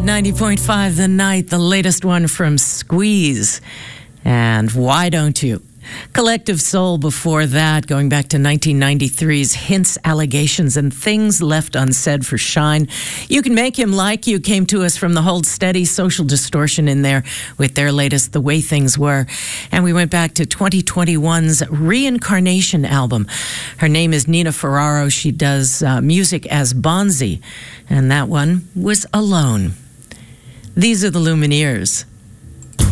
90.5 The Night, the latest one from Squeeze. And Why Don't You? Collective Soul before that, going back to 1993's Hints, Allegations, and Things Left Unsaid for Shine. You Can Make Him Like You came to us from the Hold Steady, Social Distortion in there with their latest The Way Things Were. And we went back to 2021's Reincarnation album. Her name is Nina Ferraro. She does music as Bonzi. And that one was Alone. These are the Lumineers.